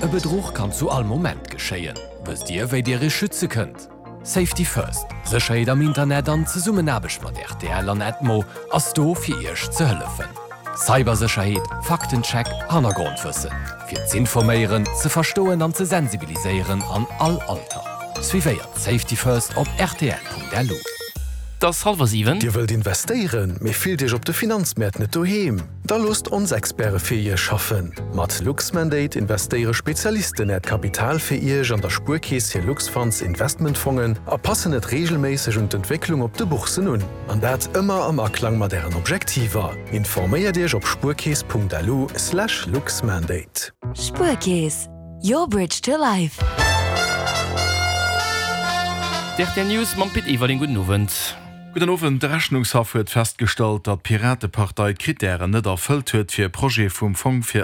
E Betrug kann zu all Moment geschehen. Wisst ihr, wie ihr schützen könnt? Safety First. Sicherheit am Internet an zusammen mit RTL und Atmo als do für euch zu helfen. Cybersicherheit, Faktencheck, Hintergrundwissen. Für zu informieren, zu verstehen und zu sensibilisieren an all Alter. Suiviert Safety First auf rtl.lu. Das halber 7. Dir wollt investieren, mir fiel dich op de Finanzmärkte net daheim. Da lust uns Experte für ihr schaffen. Mat LuxMandate investiere Spezialisten net Kapital für ihr an der Spurkäse Luxfonds Investmentfonds a passen net regelmäßig und Entwicklung op de Buchse nun. An dat immer am Erklang mat deren Objektiver. Informier dich op spurkäse.lu/LuxMandate. Spurkäse. Your bridge to life. Der News man pit iwwer den guten Abend. Guten Abend, der Rechnungshof huet festgestellt, dat Piratenpartei Kriterien net erfüllt huet fir Projekt vum Fonds fir